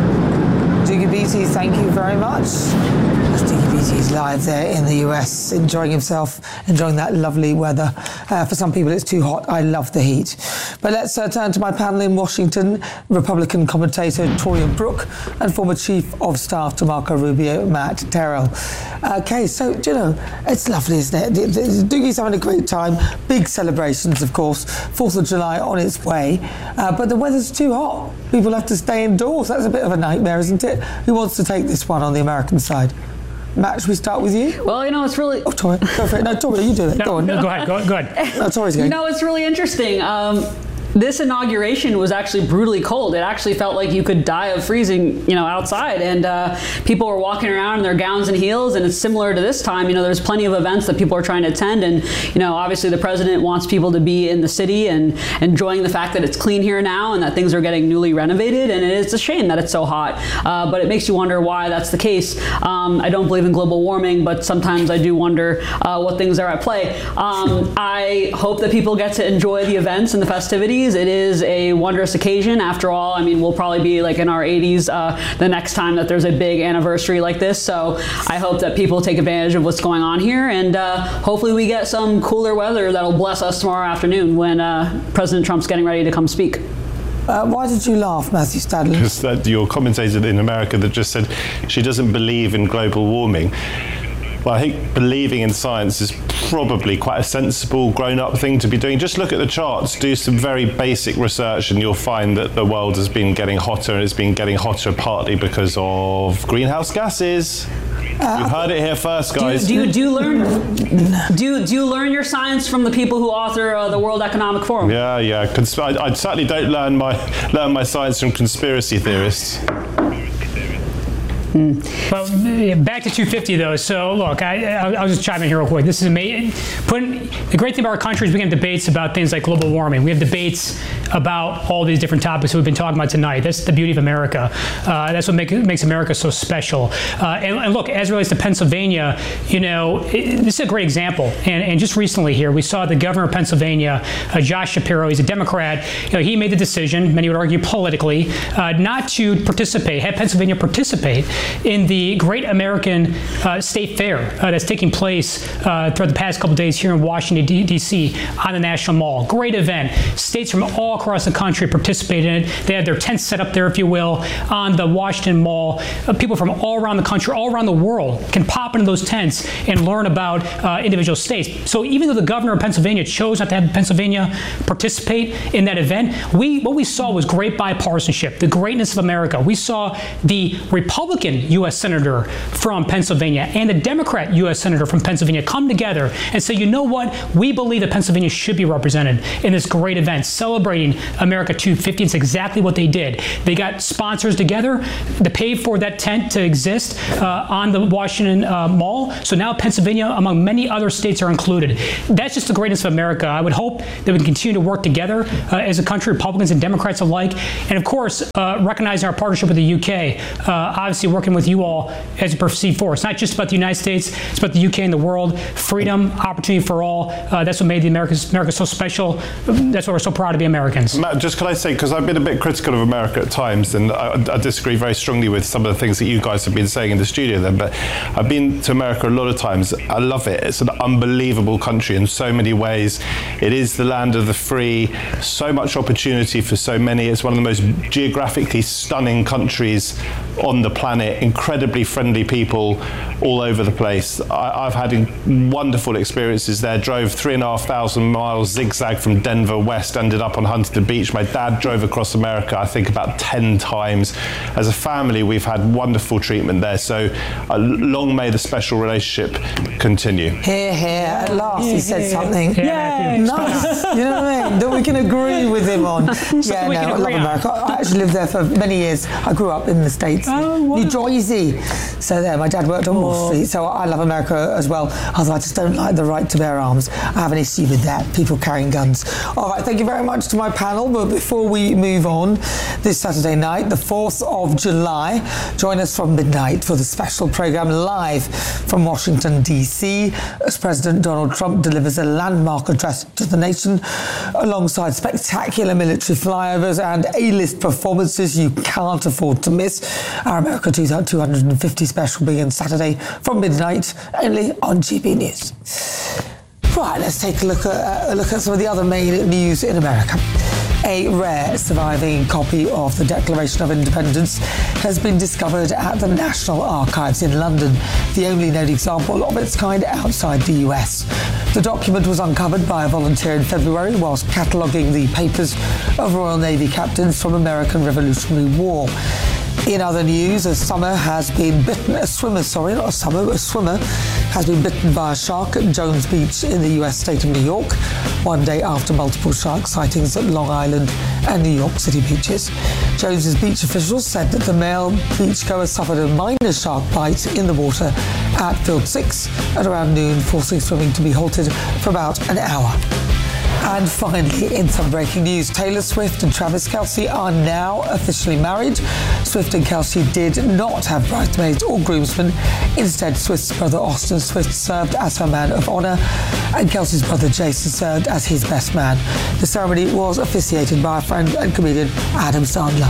Dougie Beattie, thank you very much. Dougie Beattie's live there in the U S, enjoying himself, enjoying that lovely weather. Uh, for some people, it's too hot. I love the heat. But let's uh, turn to my panel in Washington, Republican commentator Toria Brooke and former Chief of Staff to Marco Rubio, Matt Terrell. Okay, so, do you know, it's lovely, isn't it? Dougie's having a great time. Big celebrations, of course. fourth of July on its way. Uh, but the weather's too hot. People have to stay indoors. That's a bit of a nightmare, isn't it? Who wants to take this one on the American side? Matt, should we start with you? Well, you know, it's really... Oh, Toria, go for it. No, Toria, you do it. No, go on. No, go ahead, go, go ahead. No, Toria's going. You know, it's really interesting. Um, this inauguration was actually brutally cold. It actually felt like you could die of freezing, you know, outside. And uh, people were walking around in their gowns and heels. And it's similar to this time. You know, there's plenty of events that people are trying to attend. And, you know, obviously the president wants people to be in the city and enjoying the fact that it's clean here now and that things are getting newly renovated. And it's a shame that it's so hot. Uh, but it makes you wonder why that's the case. Um, I don't believe in global warming, but sometimes I do wonder uh, what things are at play. Um, I hope that people get to enjoy the events and the festivities. It is a wondrous occasion. After all, I mean, we'll probably be like in our eighties uh, the next time that there's a big anniversary like this. So I hope that people take advantage of what's going on here, and uh, hopefully we get some cooler weather that'll bless us tomorrow afternoon when uh, President Trump's getting ready to come speak. Uh, why did you laugh, Matthew Stadler? Because that your commentator in America that just said she doesn't believe in global warming. Well, I think believing in science is probably quite a sensible grown-up thing to be doing. Just look at the charts, do some very basic research, and you'll find that the world has been getting hotter, and it's been getting hotter partly because of greenhouse gases. Uh, You've heard it here first, guys. Do you, do you, do you learn? do you, do you learn your science from the people who author uh, the World Economic Forum? Yeah, yeah. Cons- I, I certainly don't learn my learn my science from conspiracy theorists. Well, back to two fifty though. So look, I, I'll, I'll just chime in here real quick. This is amazing. Putting, the great thing about our country is we have debates about things like global warming. We have debates about all these different topics that we've been talking about tonight. That's the beauty of America. Uh, that's what make, makes America so special. Uh, and, and look, as it relates to Pennsylvania, you know, it, this is a great example. And, and just recently here, we saw the governor of Pennsylvania, uh, Josh Shapiro. He's a Democrat. You know, he made the decision, many would argue politically, uh, not to participate, have Pennsylvania participate in the Great American uh, State Fair uh, that's taking place uh, throughout the past couple of days here in Washington, D C on the National Mall. Great event. States from all across the country participate in it. They have their tents set up there, if you will, on the Washington Mall. Uh, people from all around the country, all around the world can pop into those tents and learn about uh, individual states. So even though the governor of Pennsylvania chose not to have Pennsylvania participate in that event, we what we saw was great bipartisanship, the greatness of America. We saw the Republican U S Senator from Pennsylvania and the Democrat U S Senator from Pennsylvania come together and say, you know what, we believe that Pennsylvania should be represented in this great event celebrating America two fifty. It's exactly what they did. They got sponsors together to pay for that tent to exist uh, on the Washington uh, Mall. So now Pennsylvania, among many other states, are included. That's just the greatness of America. I would hope that we can continue to work together uh, as a country, Republicans and Democrats alike. And of course, uh, recognizing our partnership with the U K, uh, obviously working with you all as you proceed forward. It's not just about the United States, it's about the U K and the world. Freedom, opportunity for all. Uh, that's what made the America, America so special. That's why we're so proud to be Americans. Matt, just can I say, because I've been a bit critical of America at times, and I, I disagree very strongly with some of the things that you guys have been saying in the studio then, but I've been to America a lot of times. I love it. It's an unbelievable country in so many ways. It is the land of the free, so much opportunity for so many. It's one of the most geographically stunning countries on the planet, incredibly friendly people all over the place. I, I've had in, wonderful experiences there. Drove three and a half thousand miles zigzag from Denver West, ended up on Huntington Beach. My dad drove across America, I think about ten times. As a family, we've had wonderful treatment there. So uh, long may the special relationship continue. Here, here, at last he said something. Yeah, nice. You know what I mean? That we can agree with him on. Yeah, no, I love America. I actually lived there for many years. I grew up in the States. Oh, wow. New Jersey. So there, my dad worked on Wall Street, so I love America as well. Although I just don't like the right to bear arms. I have an issue with that, people carrying guns. All right, thank you very much to my panel. But before we move on, this Saturday night, the fourth of July, join us from midnight for the special program live from Washington, D C, as President Donald Trump delivers a landmark address to the nation, alongside spectacular military flyovers and A-list performances you can't afford to miss. Our America two hundred fifty special begins Saturday from midnight, only on G B News. Right, let's take a look at, uh, a look at some of the other main news in America. A rare surviving copy of the Declaration of Independence has been discovered at the National Archives in London, the only known example of its kind outside the U S. The document was uncovered by a volunteer in February whilst cataloguing the papers of Royal Navy captains from American Revolutionary War. In other news, a swimmer has been bitten, a swimmer, sorry, not a summer, a swimmer has been bitten by a shark at Jones Beach in the U S state of New York, one day after multiple shark sightings at Long Island and New York City beaches. Jones's beach officials said that the male beachgoer suffered a minor shark bite in the water at Field six at around noon, forcing swimming to be halted for about an hour. And finally, in some breaking news, Taylor Swift and Travis Kelce are now officially married. Swift and Kelce did not have bridesmaids or groomsmen. Instead, Swift's brother Austin Swift served as her man of honor, and Kelce's brother Jason served as his best man. The ceremony was officiated by friend and comedian Adam Sandler.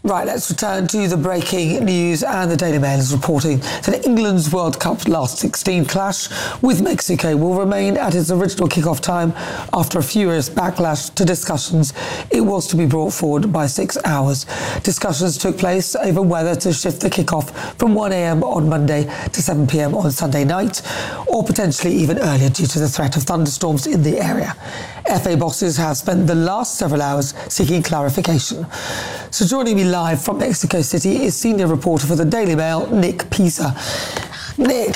Right, let's return to the breaking news, and the Daily Mail is reporting that England's World Cup last sixteen clash with Mexico will remain at its original kick-off time after a furious backlash to discussions. It was to be brought forward by six hours. Discussions took place over whether to shift the kick-off from one a.m. on Monday to seven p.m. on Sunday night, or potentially even earlier due to the threat of thunderstorms in the area. F A bosses have spent the last several hours seeking clarification. So joining me live from Mexico City is senior reporter for the Daily Mail, Nick Pisa. Nick,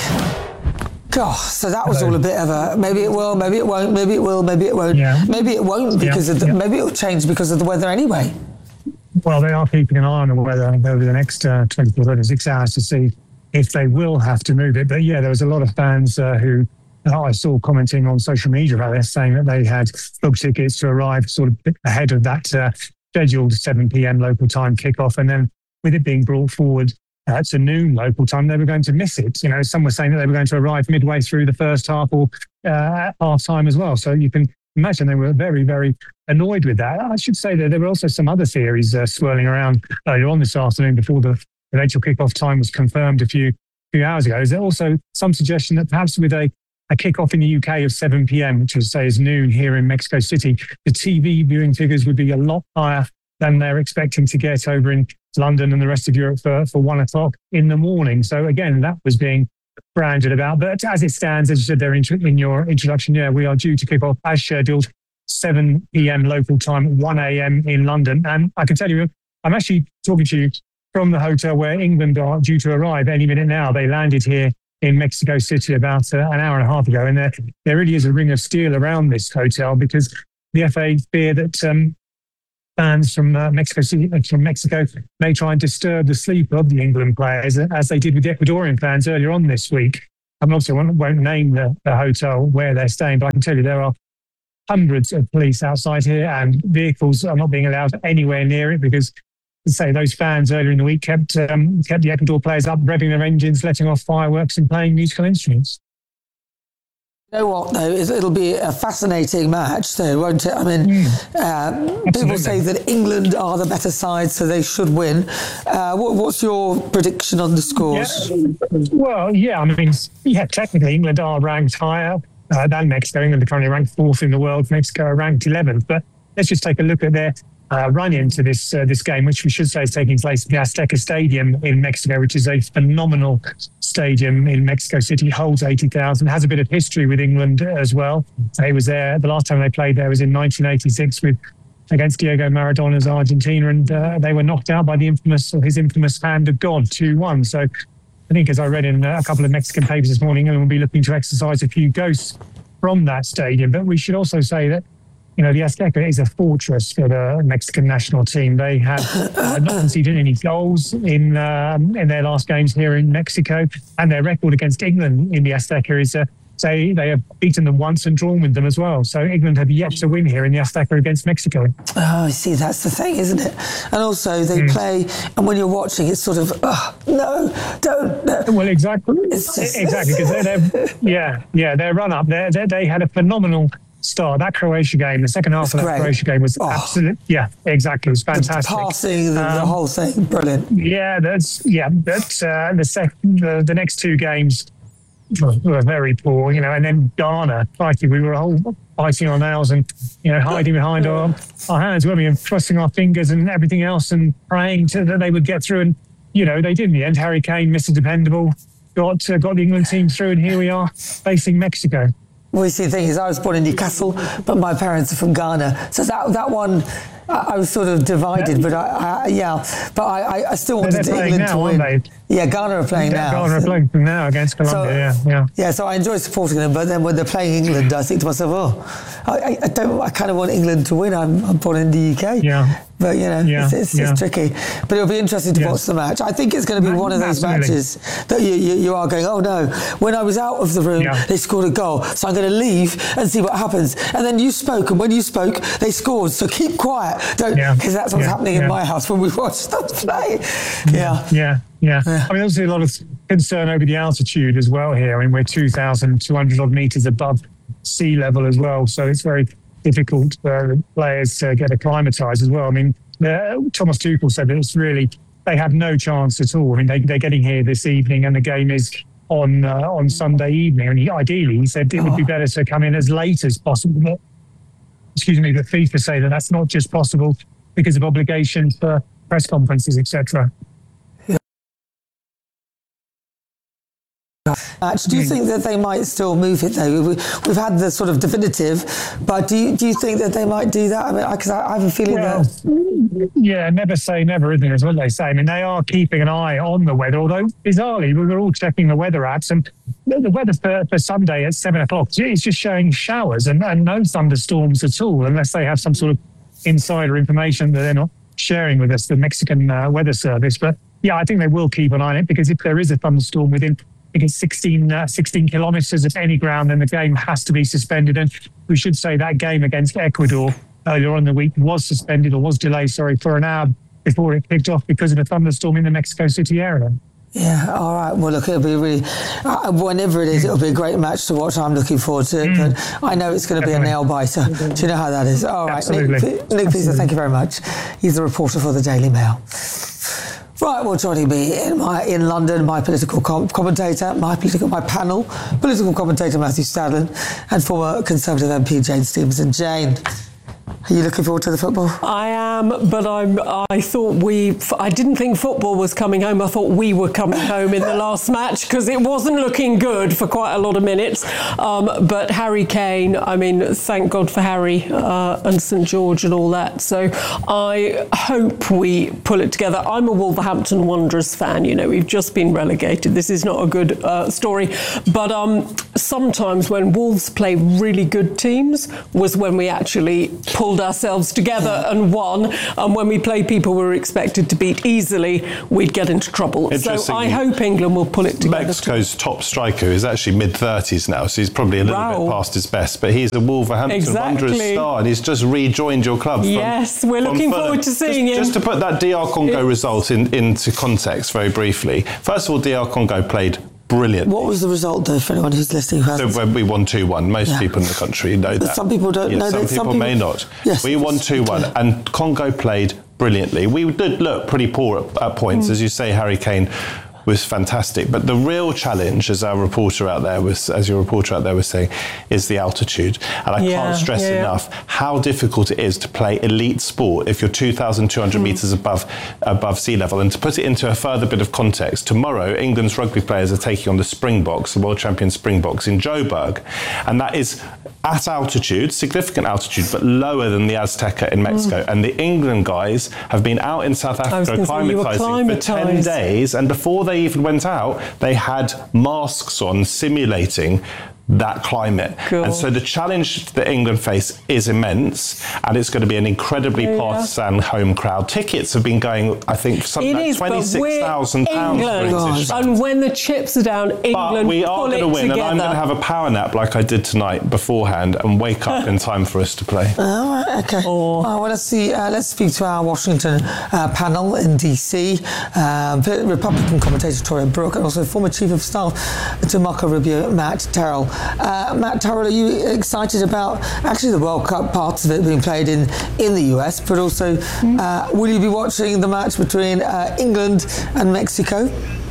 gosh, so that was Hello. all a bit of a, maybe it will, maybe it won't, maybe it will, maybe it won't, Yeah. maybe it won't because Yeah. of the, Yeah. maybe it'll change because of the weather anyway. Well, they are keeping an eye on the weather over the next uh, twenty-four, thirty-six hours to see if they will have to move it. But yeah, there was a lot of fans uh, who uh, I saw commenting on social media about this, saying that they had booked tickets to arrive sort of ahead of that uh, scheduled seven p.m. local time kickoff. And then with it being brought forward uh, to noon local time, they were going to miss it. You know, some were saying that they were going to arrive midway through the first half or uh, at half time as well. So you can imagine they were very, very annoyed with that. I should say that there were also some other theories uh, swirling around earlier on this afternoon before the eventual kickoff time was confirmed a few few hours ago. Is there also some suggestion that perhaps with a, a kickoff in the U K of seven p.m., which is say is noon here in Mexico City, the T V viewing figures would be a lot higher than they're expecting to get over in London and the rest of Europe for, for one o'clock in the morning. So again, that was being branded about. But as it stands, as you said there in, in your introduction, yeah, we are due to kick off as scheduled, seven p.m. local time, one a.m. in London. And I can tell you, I'm actually talking to you from the hotel where England are due to arrive any minute now. They landed here in Mexico City about uh, an hour and a half ago. And there, there really is a ring of steel around this hotel because the F A fear that um, fans from uh, Mexico City, from Mexico may try and disturb the sleep of the England players, as they did with the Ecuadorian fans earlier on this week. I mean, obviously, I won't, won't name the, the hotel where they're staying, but I can tell you there are hundreds of police outside here, and vehicles are not being allowed anywhere near it because, say, those fans earlier in the week kept um, kept the Ecuador players up, revving their engines, letting off fireworks, and playing musical instruments. You know what, though? It'll be a fascinating match, though, won't it? I mean, mm. uh, people say that England are the better side, so they should win. Uh, what, what's your prediction on the scores? Yeah. Well, yeah, I mean, yeah, technically England are ranked higher uh, than Mexico. England are currently ranked fourth in the world. Mexico are ranked eleventh. But let's just take a look at their uh, run into this uh, this game, which we should say is taking place at the Azteca Stadium in Mexico, which is a phenomenal stadium in Mexico City, holds eighty thousand, has a bit of history with England as well. They was there, the last time they played there was in nineteen eighty-six with against Diego Maradona's Argentina, and uh, they were knocked out by the infamous, or his infamous hand of God, two one. So I think, as I read in a couple of Mexican papers this morning, England will be looking to exercise a few ghosts from that stadium. But we should also say that, you know, the Azteca is a fortress for the Mexican national team. They have uh, not conceded any goals in um, in their last games here in Mexico, and their record against England in the Azteca is, uh, say, they have beaten them once and drawn with them as well. So England have yet to win here in the Azteca against Mexico. Oh, I see. That's the thing, isn't it? And also, they mm. play, and when you're watching, it's sort of, oh, no, don't. No. Well, exactly, just, exactly, because they're, they're, yeah, yeah, their run up, they they had a phenomenal start. That Croatia game, the second half it's of that great. Croatia game was oh. absolute. Yeah, exactly. It was fantastic. The passing, the, um, the whole thing, brilliant. Yeah, that's yeah. That's uh, the second, the, the next two games were very poor, you know. And then Ghana, crikey, we were all biting our nails and, you know, hiding behind our, our hands, weren't we, and crossing our fingers and everything else, and praying to, that they would get through. And, you know, they did in the end. Harry Kane, Mister Dependable, got uh, got the England team through, and here we are facing Mexico. Well, you see, the thing is, I was born in Newcastle, but my parents are from Ghana. So that that one, I, I was sort of divided, yeah. but I, I yeah, but I, I still wanted England now, to win. Aren't they? Yeah, Ghana are playing yeah, now. Ghana are playing now against Colombia. So, yeah, yeah. Yeah, so I enjoy supporting them, but then when they're playing England, I think to myself, oh, I, I don't, I kind of want England to win. I'm, I'm born in the U K. Yeah. But, you know, yeah, it's, it's, yeah. it's tricky. But it'll be interesting to yes. watch the match. I think it's going to be one of those Absolutely. matches that you, you, you are going, oh no, when I was out of the room, yeah. they scored a goal. So I'm going to leave and see what happens. And then you spoke, and when you spoke, they scored. So keep quiet. Don't, because yeah. that's what's yeah. happening yeah. in my house when we watch them play. Yeah. Yeah. Yeah. yeah. I mean, there's a lot of concern over the altitude as well here. I mean, we're two thousand two hundred odd metres above sea level as well. So it's very difficult for players to get acclimatised as well. I mean, uh, Thomas Tuchel said that it's really, they have no chance at all. I mean, they, they're getting here this evening and the game is on uh, on Sunday evening. And he, ideally, he said it would be better to come in as late as possible. But, excuse me, but FIFA say that that's not just possible because of obligations for press conferences, et cetera. Match. Do you think that they might still move it though? We, we've had the sort of definitive, but do you, do you think that they might do that? I mean, because I, I have a feeling well, that... Yeah, never say never, isn't it? Is what they say. I mean, they are keeping an eye on the weather, although bizarrely, we were all checking the weather apps and the weather for, for Sunday at seven o'clock, it's just showing showers and, and no thunderstorms at all, unless they have some sort of insider information that they're not sharing with us, the Mexican uh, weather service. But yeah, I think they will keep an eye on it, because if there is a thunderstorm within I think it's sixteen, uh, sixteen kilometres of any ground, then the game has to be suspended. And we should say that game against Ecuador earlier on in the week was suspended, or was delayed, sorry, for an hour before it kicked off because of a thunderstorm in the Mexico City area. Yeah, all right. Well, look, it'll be really, uh, whenever it is, it'll be a great match to watch. I'm looking forward to it, mm. but I know it's going to be a nail-biter. Do you know how that is? All right, Absolutely. Nick, Nick Peaser, thank you very much. He's the reporter for the Daily Mail. Right, well, joining me in my in London, my political com- commentator, my political my panel, political commentator Matthew Stadlen, and former Conservative M P Jane Stevenson. Jane, are you looking forward to the football? I am, but I'm. I thought we. I didn't think football was coming home. I thought we were coming home in the last match, because it wasn't looking good for quite a lot of minutes. Um, but Harry Kane. I mean, thank God for Harry uh, and St George and all that. So I hope we pull it together. I'm a Wolverhampton Wanderers fan. You know, we've just been relegated. This is not a good uh, story. But um, sometimes when Wolves play really good teams was when we actually pulled ourselves together and won, and when we play people we were expected to beat easily, we'd get into trouble. So I hope England will pull it together. Mexico's top striker is actually mid-thirties now, so he's probably a little wow. bit past his best, but he's a Wolverhampton exactly. Wanderers star, and he's just rejoined your club. From, yes, we're looking Fulham. forward to seeing just, him. Just to put that D R Congo it, result in, into context very briefly. First of all, D R Congo played brilliant. What was the result, though, for anyone who's listening? Who so when we won two one. Most yeah. people in the country know that. Some people don't yeah, know some that. People some people may not. Yes, we won two one, and Congo played brilliantly. We did look pretty poor at, at points. Mm. As you say, Harry Kane was fantastic. But the real challenge, as our reporter out there was, as your reporter out there was saying, is the altitude. And I yeah, can't stress yeah. enough how difficult it is to play elite sport if you're two thousand two hundred mm. metres above above sea level. And to put it into a further bit of context, tomorrow England's rugby players are taking on the Springboks, the world champion Springboks in Joburg, and that is at altitude, significant altitude, but lower than the Azteca in Mexico. Mm. And the England guys have been out in South Africa acclimatising for ten days, and before they even went out, they had masks on simulating that climate. Cool. And so the challenge that England face is immense, and it's going to be an incredibly yeah. partisan home crowd. Tickets have been going, I think, something like twenty-six thousand pounds. And when the chips are down, England but we are going to win, together. and I'm going to have a power nap like I did tonight beforehand and wake up in time for us to play. All right, okay. Oh. Uh, well, let's see. Uh, let's speak to our Washington uh, panel in D C. Um, Republican commentator Toria Brooke, and also former Chief of Staff to Marco Rubio, Matt Terrell. Uh, Matt Terrell, are you excited about actually the World Cup, parts of it being played in, in the U S, but also uh, will you be watching the match between uh, England and Mexico?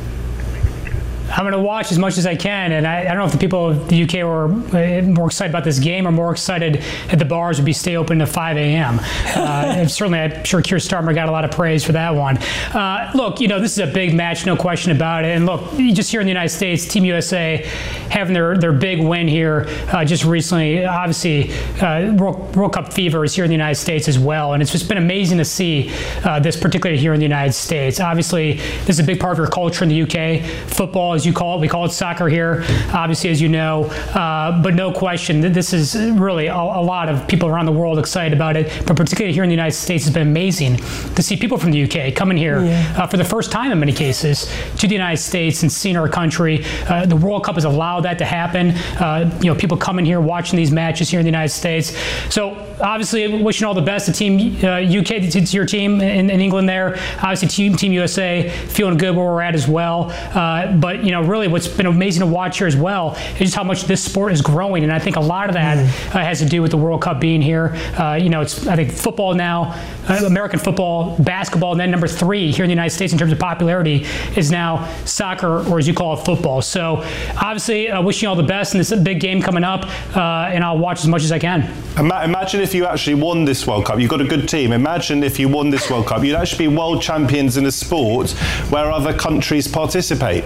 I'm going to watch as much as I can, and I, I don't know if the people of the U K were more excited about this game or more excited that the bars would be stay open to five a.m. Uh, certainly, I'm sure Keir Starmer got a lot of praise for that one. Uh, look, you know, this is a big match, no question about it. And look, just here in the United States, Team U S A having their, their big win here uh, just recently. Obviously, uh, World, World Cup fever is here in the United States as well, and it's just been amazing to see uh, this, particularly here in the United States. Obviously, this is a big part of your culture in the U K. Football is you call it. We call it soccer here, obviously, as you know. Uh, but no question, this is really a, a lot of people around the world excited about it. But particularly here in the United States, it's been amazing to see people from the U K coming here yeah. uh, for the first time in many cases to the United States and seeing our country. Uh, the World Cup has allowed that to happen. Uh, you know, people coming here, watching these matches here in the United States. So obviously, wishing all the best to Team uh, U K, to, to your team in, in England there. Obviously, Team, team U S A feeling good where we're at as well. Uh, but you know. you know, really what's been amazing to watch here as well is just how much this sport is growing. And I think a lot of that mm. uh, has to do with the World Cup being here. Uh, you know, it's, I think, football now, uh, American football, basketball, and then number three here in the United States in terms of popularity is now soccer, or as you call it, football. So obviously, uh, wishing you all the best in this big game coming up, uh, and I'll watch as much as I can. Imagine if you actually won this World Cup. You've got a good team. Imagine if you won this World Cup. You'd actually be world champions in a sport where other countries participate.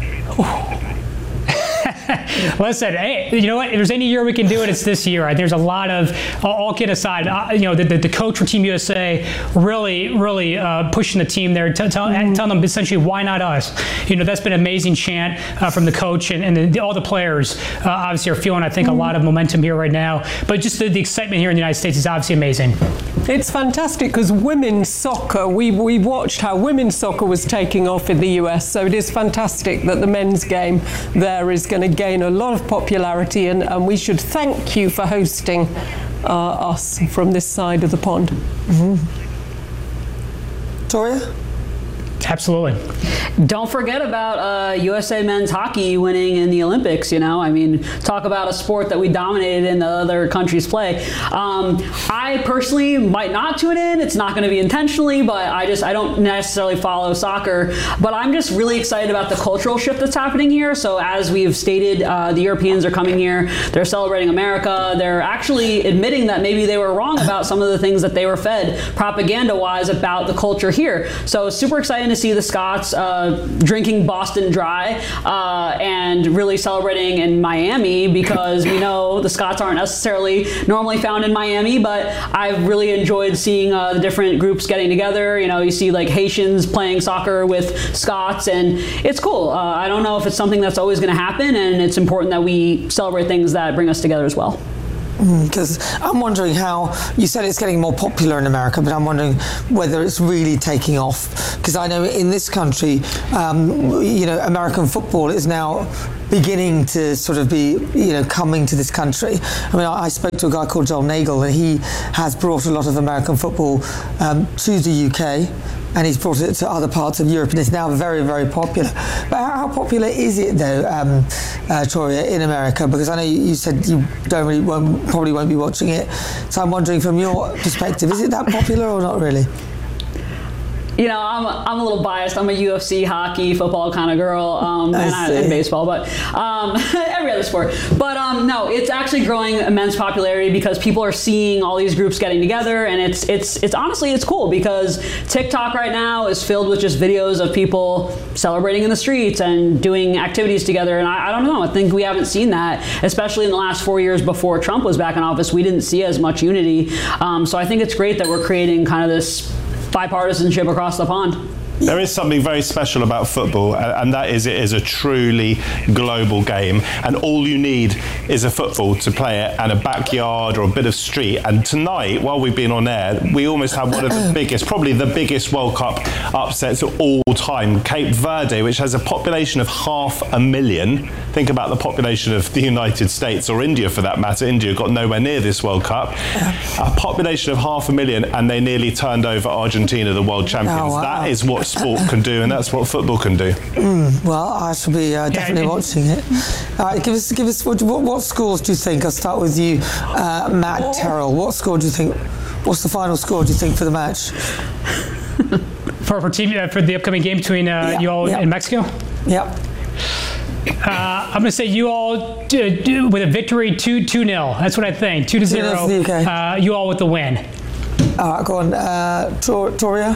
Listen, hey, you know what? If there's any year we can do it, it's this year. There's a lot of, all kid aside, uh, you know, the, the, the coach for Team U S A really, really uh, pushing the team there, t- tell, mm. telling them essentially, why not us? You know, that's been an amazing chant uh, from the coach, and, and the, all the players uh, obviously are feeling, I think, mm. a lot of momentum here right now. But just the, the excitement here in the United States is obviously amazing. It's fantastic because women's soccer, we we watched how women's soccer was taking off in the U S, so it is fantastic that the men's game there is going to gain a lot of popularity, and, and we should thank you for hosting uh, us from this side of the pond. Mm-hmm. Toria? Absolutely. Don't forget about uh, U S A men's hockey winning in the Olympics. You know, I mean, talk about a sport that we dominated in the other countries' play. Um, I personally might not tune in. It's not going to be intentionally, but I just I don't necessarily follow soccer. But I'm just really excited about the cultural shift that's happening here. So as we've stated, uh, the Europeans are coming here. They're celebrating America. They're actually admitting that maybe they were wrong about some of the things that they were fed propaganda-wise about the culture here. So super exciting to see the Scots uh, drinking Boston Dry uh, and really celebrating in Miami, because we know the Scots aren't necessarily normally found in Miami, but I've really enjoyed seeing uh, the different groups getting together. You know, you see like Haitians playing soccer with Scots, and it's cool. Uh, I don't know if it's something that's always going to happen, and it's important that we celebrate things that bring us together as well. Because mm, I'm wondering how, you said it's getting more popular in America, but I'm wondering whether it's really taking off. Because I know in this country, um, you know, American football is now beginning to sort of be, you know, coming to this country. I mean, I, I spoke to a guy called Joel Nagel, and he has brought a lot of American football um, to the U K. And he's brought it to other parts of Europe, and it's now very, very popular. But how, how popular is it, though, um, uh, Toria, in America? Because I know you, you said you don't really, won't, probably won't be watching it. So I'm wondering, from your perspective, is it that popular or not really? You know, I'm a, I'm a little biased. I'm a U F C, hockey, football kind of girl, um, and, I, and baseball, but um, every other sport. But um, no, it's actually growing immense popularity because people are seeing all these groups getting together, and it's it's it's honestly it's cool because TikTok right now is filled with just videos of people celebrating in the streets and doing activities together. And I, I don't know, I think we haven't seen that, especially in the last four years before Trump was back in office. We didn't see as much unity. Um, so I think it's great that we're creating kind of this bipartisanship across the pond. There is something very special about football, and that is it is a truly global game, and all you need is a football to play it and a backyard or a bit of street. And tonight, while we've been on air, we almost had one of the biggest, probably the biggest World Cup upsets of all time. Cape Verde, which has a population of half a million. Think about the population of the United States, or India for that matter. India got nowhere near this World Cup. A population of half a million, and they nearly turned over Argentina, the world champions. Oh, wow. That is what sport can do, and that's what football can do. Mm, well, I shall be uh, definitely yeah, watching it. All right, give us, give us. What, what scores do you think? I'll start with you, uh, Matt Terrell. What score do you think? What's the final score? Do you think for the match? for for team uh, for the upcoming game between uh, yeah, you all yeah. in Mexico? Yep. Uh, I'm going to say you all do, do, with a victory two two nil. That's what I think. Two to zero. Okay. Uh, you all with the win. All right, go on, uh, Tor- Toria.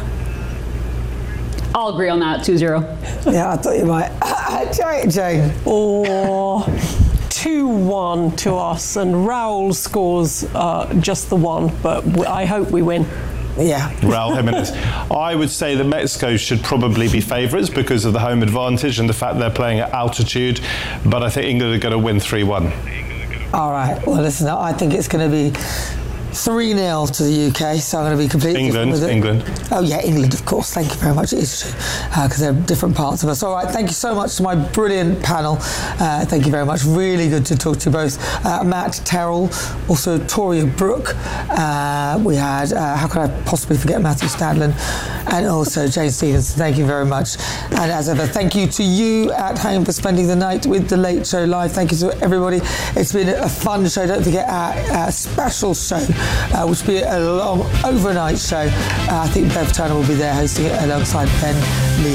I'll agree on that, two zero. Yeah, I thought you might. Jane, Jane. Oh, two one to us, and Raul scores uh, just the one, but w- I hope we win. Yeah. Raul Jimenez. I would say that Mexico should probably be favourites because of the home advantage and the fact they're playing at altitude, but I think England are going to win three one. All right. Well, listen, I think it's going to be three nil to the U K, so I'm going to be completely England, with it. England. Oh yeah, England, of course. Thank you very much. It is true, because uh, they're different parts of us. All right, thank you so much to my brilliant panel. Uh, thank you very much. Really good to talk to you both. Uh, Matt Terrell, also Toria Brooke. Uh, we had, uh, how could I possibly forget Matthew Stadlen, and also Jane Stevenson. Thank you very much. And as ever, thank you to you at home for spending the night with The Late Show Live. Thank you to everybody. It's been a fun show. Don't forget our, our special show, uh, which will be a long overnight show. Uh, I think Bev Turner will be there hosting it alongside Ben Lee.